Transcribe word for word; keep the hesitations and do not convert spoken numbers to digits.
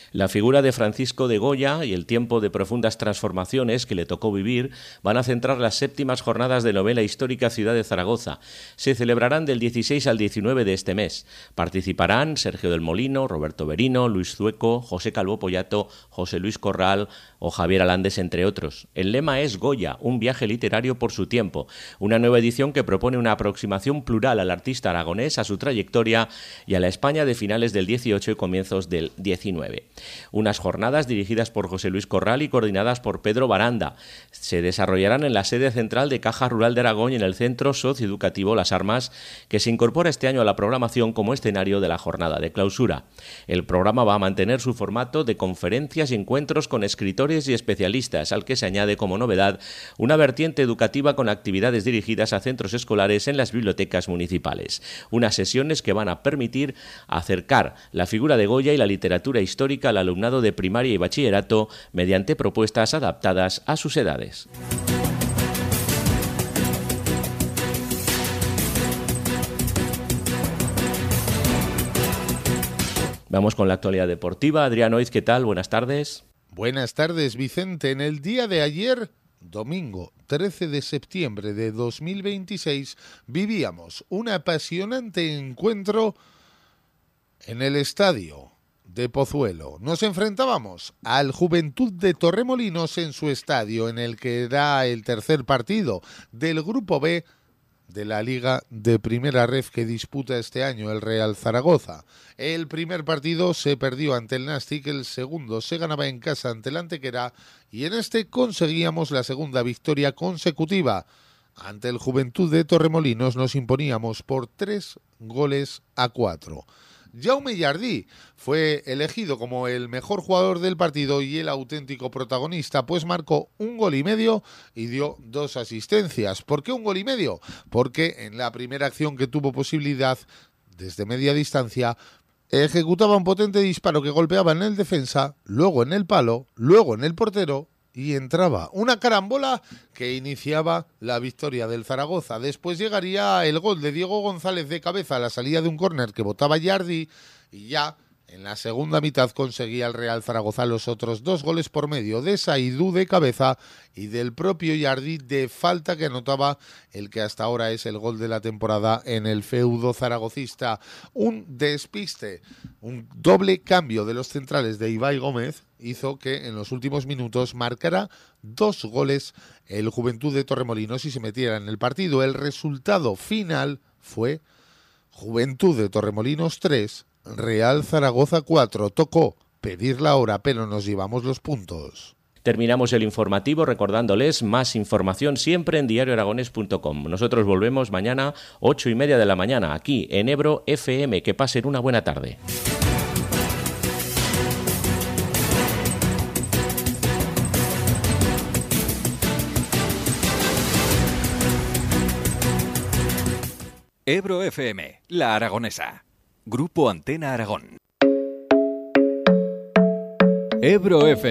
La figura de Francisco de Goya y el tiempo de profundas transformaciones que le tocó vivir van a centrar las séptimas jornadas de novela histórica Ciudad de Zaragoza. Se celebrarán del dieciséis al diecinueve de este mes. Participarán Sergio del Molino, Roberto Berino, Luis Zueco, José Calvo Pollato, José Luis Corral o Javier Alandes, entre otros. El lema es Goya, un viaje literario por su tiempo, una nueva edición que propone una aproximación plural al artista aragonés, a su trayectoria y a la España de finales del dieciocho y comienzos del diecinueve. Unas jornadas dirigidas por José Luis Corral y coordinadas por Pedro Baranda. Se desarrollarán en la sede central de Caja Rural de Aragón y en el Centro Socioeducativo Las Armas, que se incorpora este año a la programación como escenario de la jornada de clausura. El programa va a mantener su formato de conferencias y encuentros con escritores y especialistas, al que se añade como novedad una vertiente educativa con actividades dirigidas a centros escolares en las bibliotecas municipales. Unas sesiones que van a permitir acercar la figura de Goya y la literatura histórica al alumnado de primaria y bachillerato mediante propuestas adaptadas a sus edades. Vamos con la actualidad deportiva. Adrián Oiz, ¿qué tal? Buenas tardes. Buenas tardes, Vicente. En el día de ayer, domingo trece de septiembre de dos mil veintiséis, vivíamos un apasionante encuentro en el estadio de Pozuelo. Nos enfrentábamos al Juventud de Torremolinos en su estadio, en el que era el tercer partido del Grupo B de la Liga de Primera Ref que disputa este año el Real Zaragoza. El primer partido se perdió ante el Nastic, el segundo se ganaba en casa ante el Antequera y en este conseguíamos la segunda victoria consecutiva. Ante el Juventud de Torremolinos nos imponíamos por tres goles a cuatro. Jaume Jardí fue elegido como el mejor jugador del partido y el auténtico protagonista, pues marcó un gol y medio y dio dos asistencias. ¿Por qué un gol y medio? Porque en la primera acción que tuvo posibilidad, desde media distancia, ejecutaba un potente disparo que golpeaba en el defensa, luego en el palo, luego en el portero, y entraba una carambola que iniciaba la victoria del Zaragoza. Después llegaría el gol de Diego González de cabeza a la salida de un córner que botaba Jardí y ya en la segunda mitad conseguía el Real Zaragoza los otros dos goles por medio de Saidú de cabeza y del propio Jardí de falta, que anotaba el que hasta ahora es el gol de la temporada en el feudo zaragocista. Un despiste, un doble cambio de los centrales de Ibai Gómez hizo que en los últimos minutos marcara dos goles el Juventud de Torremolinos y se metiera en el partido. El resultado final fue Juventud de Torremolinos tres, Real Zaragoza cuatro. Tocó pedir la hora, pero nos llevamos los puntos. Terminamos el informativo recordándoles más información siempre en diario aragonés punto com. Nosotros volvemos mañana ocho y media de la mañana aquí en Ebro F M. Que pasen una buena tarde. Ebro F M, La Aragonesa. Grupo Antena Aragón. Ebro F M.